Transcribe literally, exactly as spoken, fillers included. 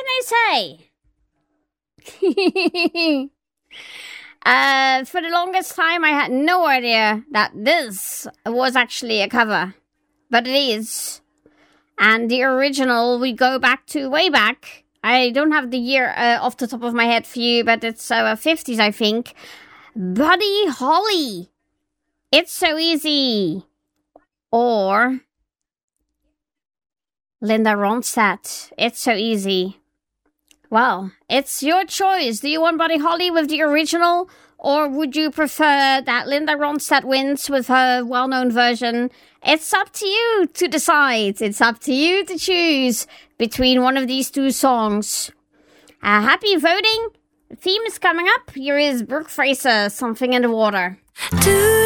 can I say? uh, for the longest time, I had no idea that this was actually a cover. But it is. And the original, we go back to way back. I don't have the year uh, off the top of my head for you, but it's uh, fifties, I think. Buddy Holly. It's So Easy. Or Linda Ronstadt. It's So Easy. Well, it's your choice. Do you want Buddy Holly with the original? Or would you prefer that Linda Ronstadt wins with her well-known version? It's up to you to decide. It's up to you to choose between one of these two songs. Uh, happy voting. The theme is coming up. Here is Brooke Fraser, Something in the Water. Do